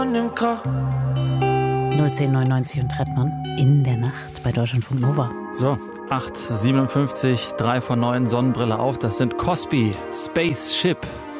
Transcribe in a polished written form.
01099 und Trettmann in der Nacht bei Deutschlandfunk Nova. So, 8:57, 3 von 9, Sonnenbrille auf. Das sind Cosby, Spaceship.